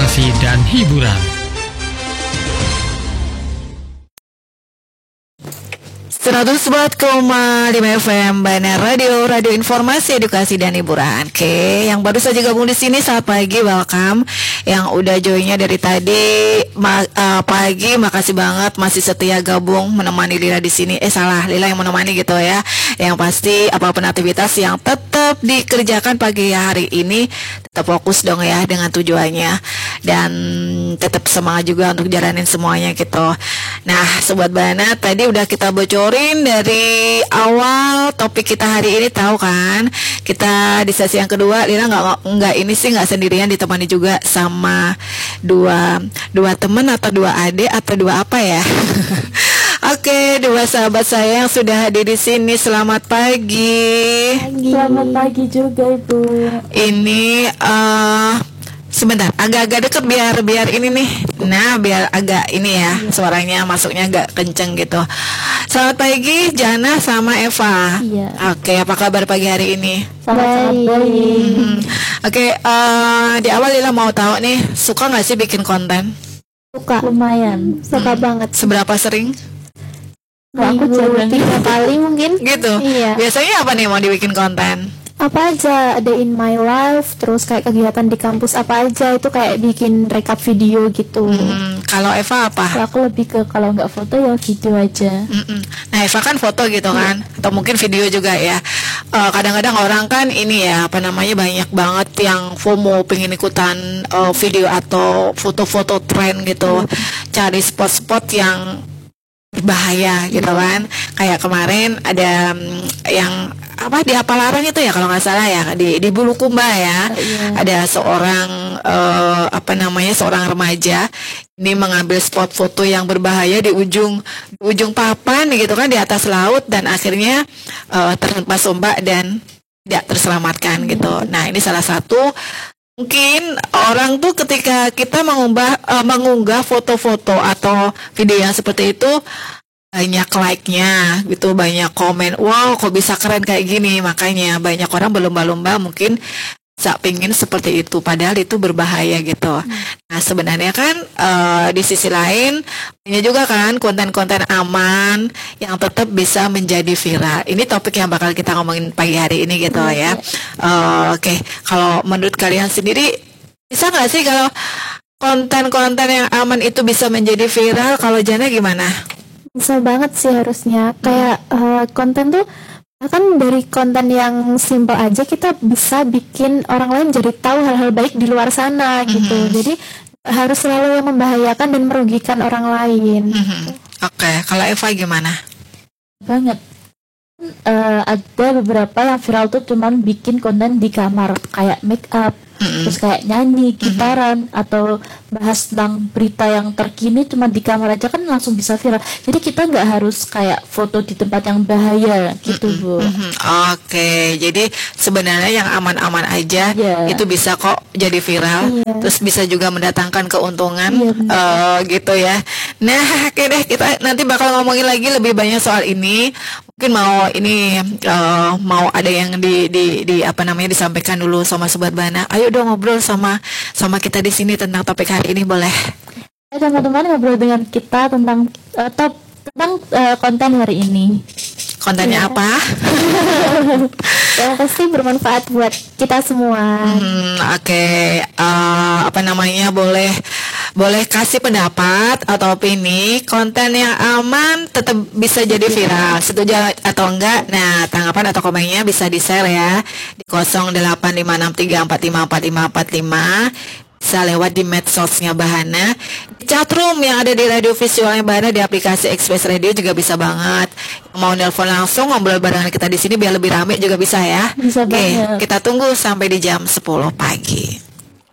edukasi dan hiburan. 104,5 FM Bana Radio, radio informasi, edukasi dan hiburan. Oke, yang baru saja gabung di sini selamat pagi, welcome. Yang udah joinnya dari tadi pagi, makasih banget masih setia gabung menemani Lila di sini. Salah, Lila yang menemani gitu ya. Yang pasti apapun aktivitas yang tetap dikerjakan pagi hari ini tetap fokus dong ya dengan tujuannya dan tetap semangat juga untuk jalanin semuanya gitu. Nah, Sobat Bana, tadi udah kita bocorin dari awal topik kita hari ini, tahu kan? Kita di sesi yang kedua, Lila nggak sendirian, ditemani juga sama dua teman atau dua adik atau dua apa ya? Oke, dua sahabat saya yang sudah hadir di sini. Selamat pagi. Selamat pagi juga, Ibu. Ini sebentar, agak-agak deket biar ini nih. Nah, biar agak ini ya, suaranya masuknya agak kenceng gitu. Selamat pagi Jana sama Eva. Iya. Oke, apa kabar pagi hari ini? Sangat baik. Oke, di awal Lila mau tahu nih, suka nggak sih bikin konten? Suka. Lumayan. Suka banget. Seberapa sering? Aku 3 kali mungkin. Gitu. Iya. Biasanya apa nih mau dibikin konten? Apa aja, ada in my life, terus kayak kegiatan di kampus apa aja, itu kayak bikin rekap video gitu. Kalau Eva apa? Kalau aku lebih ke kalau nggak foto ya video aja. Nah, Eva kan foto gitu kan, atau mungkin video juga ya. Kadang-kadang orang kan ini ya, apa namanya, banyak banget yang FOMO, pengen ikutan video atau foto-foto tren gitu, cari spot-spot yang berbahaya gitu kan. Kayak kemarin ada yang apa di Apalarang itu ya kalau nggak salah ya, di Bulukumba ya. Ada seorang seorang remaja ini mengambil spot foto yang berbahaya di ujung papan gitu kan, di atas laut, dan akhirnya terhempas ombak dan tidak terselamatkan gitu. Nah, ini salah satu mungkin orang tuh ketika kita mengunggah foto-foto atau video yang seperti itu, banyak like-nya gitu, banyak komen, wow kok bisa keren kayak gini. Makanya banyak orang berlomba-lomba mungkin pingin seperti itu, padahal itu berbahaya gitu. Nah, sebenarnya kan di sisi lain banyak juga kan konten-konten aman yang tetap bisa menjadi viral. Ini topik yang bakal kita ngomongin pagi hari ini gitu ya. Oke, kalau menurut kalian sendiri, bisa nggak sih kalau konten-konten yang aman itu bisa menjadi viral? Kalau Jana gimana? Bisa banget sih harusnya. Kayak konten tuh, bahkan dari konten yang simple aja kita bisa bikin orang lain jadi tahu hal-hal baik di luar sana gitu. Jadi harus selalu yang membahayakan dan merugikan orang lain. Oke, kalau Eva gimana? Banget. Ada beberapa yang viral tuh cuman bikin konten di kamar, kayak make up, terus kayak nyanyi, gitaran, atau bahas tentang berita yang terkini cuma di kamar aja kan langsung bisa viral. Jadi kita nggak harus kayak foto di tempat yang bahaya gitu, Bu. Oke, jadi sebenarnya yang aman-aman aja itu bisa kok jadi viral, terus bisa juga mendatangkan keuntungan gitu ya. Nah, oke deh, kita nanti bakal ngomongin lagi lebih banyak soal ini. Mungkin mau ada yang disampaikan dulu sama Sobat Bana. Ayo dong ngobrol sama kita di sini tentang topik hari ini, boleh? Teman-teman ngobrol dengan kita tentang konten hari ini. Kontennya apa? Yang pasti bermanfaat buat kita semua. Oke. Boleh kasih pendapat atau opini, konten yang aman tetap bisa jadi viral, setuju atau enggak? Nah, tanggapan atau komennya bisa di-share ya di 085634545545. Bisa lewat di medsosnya Bahana, di chatroom yang ada di radio visualnya Bahana, di aplikasi Express Radio juga bisa banget. Mau nelpon langsung ngobrol barengan kita di sini biar lebih rame juga bisa ya. Bisa Oke, banget. kita tunggu sampai di jam 10 pagi.